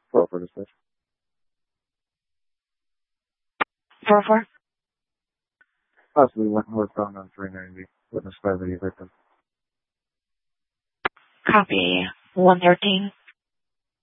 4 for dispatch. 4-4. Possibly went northbound on 390. Witness 5 victim. Copy. 113.